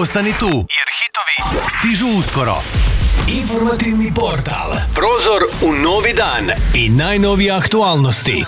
Ostani tu, jer hitovi stižu uskoro. Informativni portal. Prozor u novi dan i najnovije aktualnosti.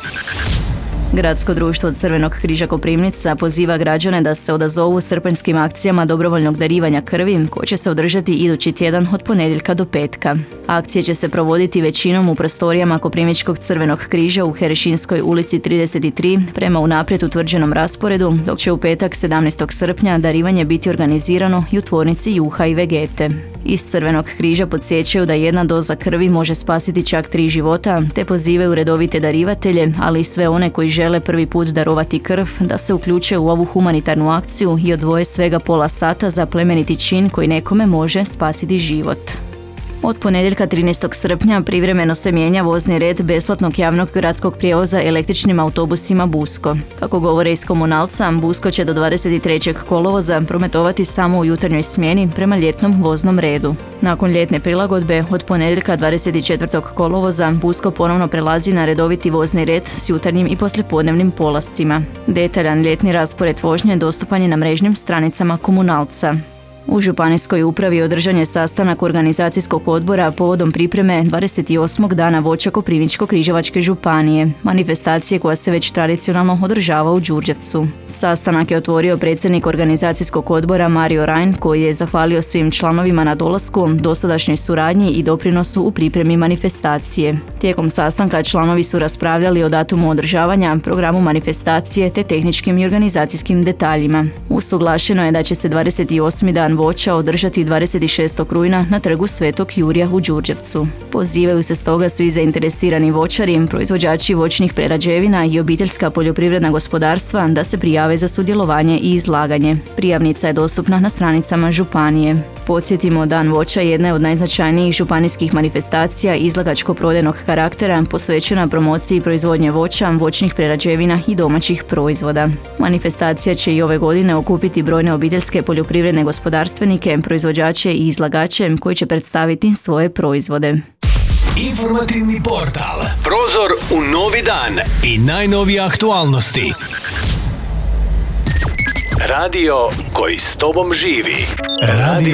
Gradsko društvo Crvenog križa Koprivnica poziva građane da se odazovu srpanjskim akcijama dobrovoljnog darivanja krvi koje će se održati idući tjedan od ponedjeljka do petka. Akcije će se provoditi većinom u prostorijama Koprivničkog Crvenog križa u Herešinskoj ulici 33 prema unaprijed utvrđenom rasporedu, dok će u petak 17. srpnja darivanje biti organizirano i u tvornici Juha i Vegete. Iz Crvenog križa podsjećaju da jedna doza krvi može spasiti čak 3 života, te pozivaju redovite darivatelje, ali i sve one koji žele prvi put darovati krv, da se uključe u ovu humanitarnu akciju i odvoje svega pola sata za plemeniti čin koji nekome može spasiti život. Od ponedjeljka 13. srpnja privremeno se mijenja vozni red besplatnog javnog gradskog prijevoza električnim autobusima Busko. Kako govore iz Komunalca, Busko će do 23. kolovoza prometovati samo u jutarnjoj smjeni prema ljetnom voznom redu. Nakon ljetne prilagodbe, od ponedjeljka 24. kolovoza Busko ponovno prelazi na redoviti vozni red s jutarnjim i poslijepodnevnim polascima. Detaljan ljetni raspored vožnje dostupan je na mrežnim stranicama Komunalca. U Županijskoj upravi održan je sastanak organizacijskog odbora povodom pripreme 28. dana voća Koprivničko-križevačke županije, manifestacije koja se već tradicionalno održava u Đurđevcu. Sastanak je otvorio predsjednik organizacijskog odbora Mario Rajn, koji je zahvalio svim članovima na dolasku, dosadašnjoj suradnji i doprinosu u pripremi manifestacije. Tijekom sastanka članovi su raspravljali o datumu održavanja, programu manifestacije te tehničkim i organizacijskim detaljima. Usuglašeno je da će se 28. dan voća održati 26. rujna na trgu Svetog Jurija u Đurđevcu. Pozivaju se stoga svi zainteresirani voćari, proizvođači voćnih prerađevina i obiteljska poljoprivredna gospodarstva da se prijave za sudjelovanje i izlaganje. Prijavnica je dostupna na stranicama županije. Podsjetimo, Dan voća jedna je od najznačajnijih županijskih manifestacija izlagačko-prodajnog karaktera posvećena promociji proizvodnje voća, voćnih prerađevina i domaćih proizvoda. Manifestacija će i ove godine okupiti brojne obiteljske poljoprivredne gospodarstvenike, proizvođače i izlagače koji će predstaviti svoje proizvode. Informativni portal. Prozor u novi dan i najnovije aktualnosti. Radio koji s tobom živi. Radio